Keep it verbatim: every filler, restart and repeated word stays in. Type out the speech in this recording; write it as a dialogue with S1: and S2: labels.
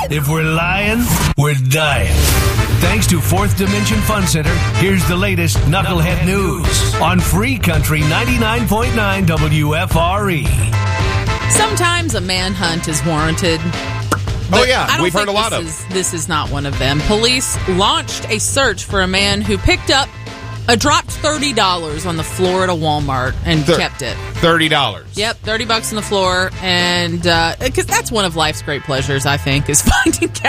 S1: If we're lying, we're dying. Thanks to Fourth Dimension Fun Center, here's the latest Knucklehead news on Free Country ninety-nine point nine W F R E.
S2: Sometimes a manhunt is warranted.
S3: Oh, yeah.
S2: I don't
S3: We've heard
S2: think
S3: a lot
S2: this
S3: of
S2: is, This is not one of them. Police launched a search for a man who picked up a dropped thirty dollars on the floor at a Walmart and
S3: Thir-
S2: kept it.
S3: thirty dollars.
S2: Yep, thirty bucks on the floor. And because uh, that's one of life's great pleasures, I think, is finding cash.